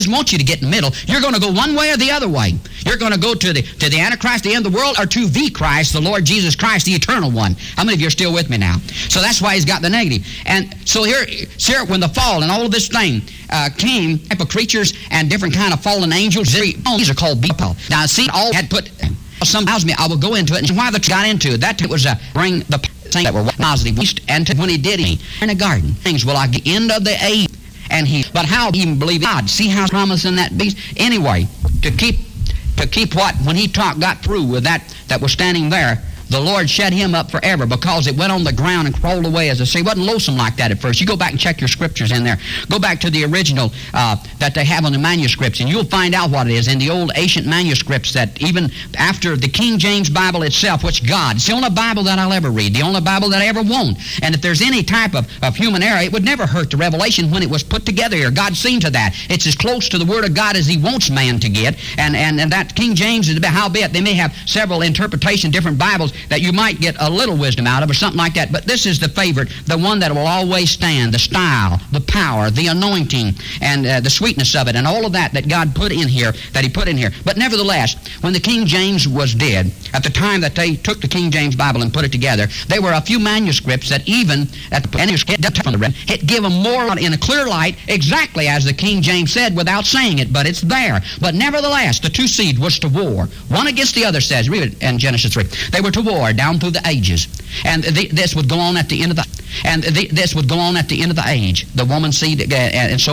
want you to get in the middle. You're going to go one way or the other way. You're going to go to the Antichrist, the end of the world, or to the Christ, the Lord Jesus Christ, the eternal one. How many of you are still with me now? So that's why he's got the negative. And so here when the fall and all of this thing came, type of creatures and different kind of fallen angels, these are called people. Now see, all had put, some tells me, I will go into it, and why the got into it. That it was bring the things that were positive, and when he did it in a garden, things will like the end of the age. And but how he even believe God? See how promising that beast? Anyway, to keep what, when he got through with that was standing there, the Lord shut him up forever because it went on the ground and crawled away, as I say. It wasn't loathsome like that at first. You go back and check your scriptures in there. Go back to the original that they have on the manuscripts, and you'll find out what it is in the old ancient manuscripts that even after the King James Bible itself, which it's the only Bible that I'll ever read, the only Bible that I ever won't. And if there's any type of human error, it would never hurt the revelation when it was put together here. God's seen to that. It's as close to the Word of God as he wants man to get. And that King James is about, howbeit they may have several interpretation, different Bibles, that you might get a little wisdom out of or something like that. But this is the favorite, the one that will always stand, the style, the power, the anointing, and the sweetness of it, and all of that God put in here, that he put in here. But nevertheless, when the King James was dead, at the time that they took the King James Bible and put it together, there were a few manuscripts that even at the manuscript from the red, it gave them more in a clear light, exactly as the King James said without saying it, but it's there. But nevertheless, the two seeds was to war, one against the other, says, read it in Genesis 3. They were to war down through the ages. And this would go on at the end of the this would go on at the end of the age. The woman seed, and so